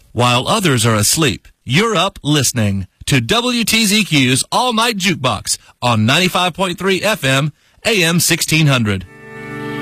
While others are asleep, you're up listening to WTZQ's All Night Jukebox on 95.3 FM, AM 1600.